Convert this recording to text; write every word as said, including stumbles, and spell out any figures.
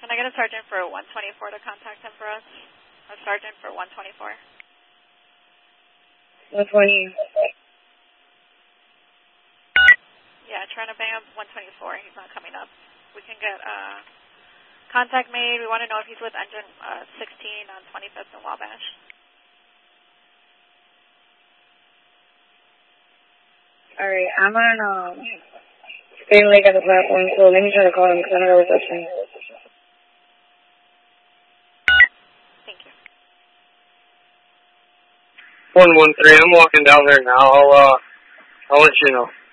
Can I get a sergeant for one twenty-four to contact him for us? A sergeant for one twenty-four. one twenty. Yeah, trying to bang up one twenty-four. He's not coming up. We can get uh, contact made. We want to know if he's with engine uh, sixteen on twenty-fifth and Wabash. Alright, I'm on um, Spring Lake at the platform, so let me try to call him because I don't know reception. Thank you. one one three, I'm walking down there now. I'll, uh, I'll let you know.